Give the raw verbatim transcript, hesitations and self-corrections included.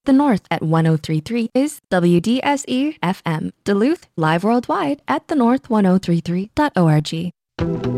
The North at one oh three point three is W D S E F M. Duluth, live worldwide at the north ten thirty-three dot org.